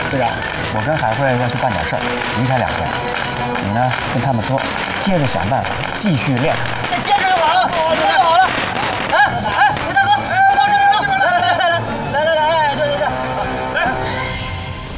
队长，我跟海慧要去办点事儿，离开2天。你呢，跟他们说，接着想办法继续练。 再坚持就好了。